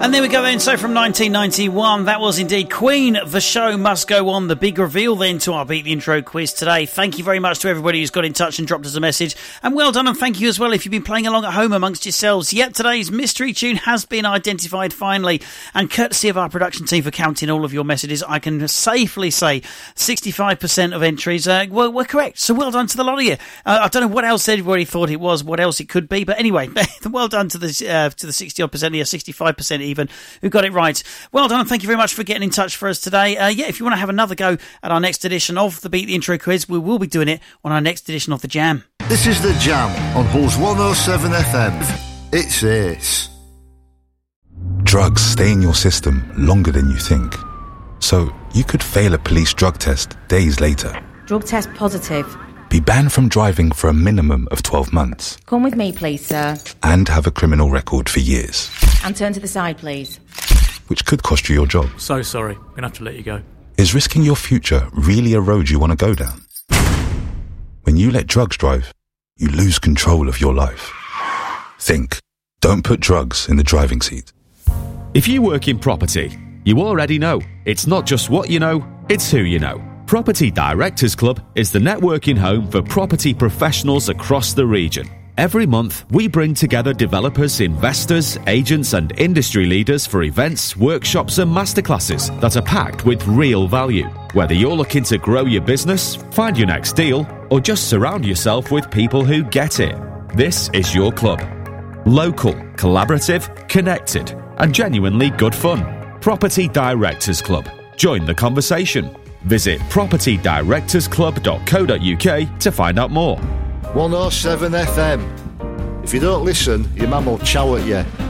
And there we go then. So from 1991, that was indeed Queen, The Show Must Go On. The big reveal then to our Beat the Intro quiz today. Thank you very much to everybody who's got in touch and dropped us a message. And well done, and thank you as well if you've been playing along at home amongst yourselves. Yet today's mystery tune has been identified finally. And courtesy of our production team for counting all of your messages, I can safely say 65% of entries were correct. So well done to the lot of you. I don't know what else everybody thought it was, what else it could be. But anyway, well done to the 60-odd%, yeah, 65% even, who got it right. Well done, and thank you very much for getting in touch for us today. If you want to have another go at our next edition of the Beat the Intro quiz, we will be doing it on our next edition of The Jam. This is The Jam on Pulse 107 FM. It's Ace. Drugs stay in your system longer than you think. So you could fail a police drug test days later. Drug test positive. Be banned from driving for a minimum of 12 months. Come with me, please, sir. And have a criminal record for years. And turn to the side, please. Which could cost you your job. So sorry, I'm going to have to let you go. Is risking your future really a road you want to go down? When you let drugs drive, you lose control of your life. Think. Don't put drugs in the driving seat. If you work in property, you already know. It's not just what you know, it's who you know. Property Directors Club is the networking home for property professionals across the region. Every month, we bring together developers, investors, agents and industry leaders for events, workshops and masterclasses that are packed with real value. Whether you're looking to grow your business, find your next deal, or just surround yourself with people who get it, this is your club. Local, collaborative, connected, and genuinely good fun. Property Directors Club. Join the conversation. Visit propertydirectorsclub.co.uk to find out more. 107 FM. If you don't listen, your mum will chow at you.